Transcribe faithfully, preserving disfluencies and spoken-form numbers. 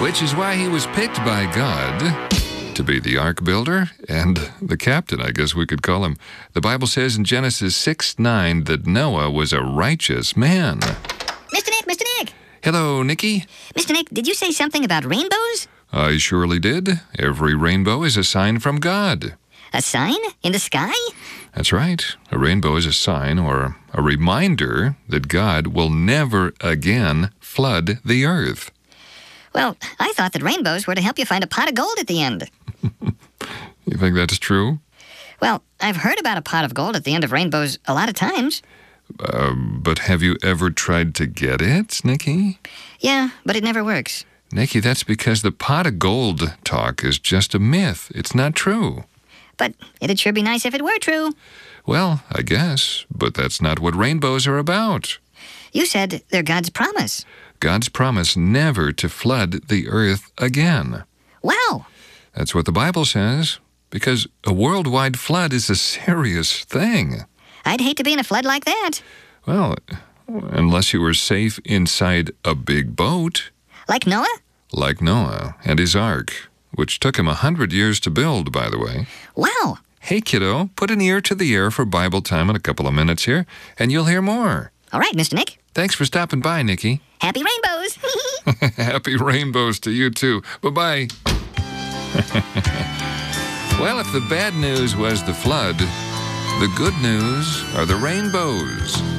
which is why he was picked by God to be the ark builder and the captain, I guess we could call him. The Bible says in Genesis six nine that Noah was a righteous man. Mister Nick, Mister Nick! Hello, Nicky. Mister Nick, did you say something about rainbows? I surely did. Every rainbow is a sign from God. A sign? In the sky? That's right. A rainbow is a sign or a reminder that God will never again flood the earth. Well, I thought that rainbows were to help you find a pot of gold at the end. You think that's true? Well, I've heard about a pot of gold at the end of rainbows a lot of times. Uh, but have you ever tried to get it, Nicky? Yeah, but it never works. Nicky, that's because the pot of gold talk is just a myth. It's not true. But it'd sure be nice if it were true. Well, I guess, but that's not what rainbows are about. You said they're God's promise. God's promise never to flood the earth again. Wow! That's what the Bible says, because a worldwide flood is a serious thing. I'd hate to be in a flood like that. Well, unless you were safe inside a big boat. Like Noah? Like Noah and his ark, which took him a hundred years to build, by the way. Wow! Hey, kiddo, put an ear to the air for Bible time in a couple of minutes here, and you'll hear more. All right, Mister Nick. Thanks for stopping by, Nicky. Happy rainbows! Happy rainbows to you, too. Bye-bye. Well, if the bad news was the flood, the good news are the rainbows.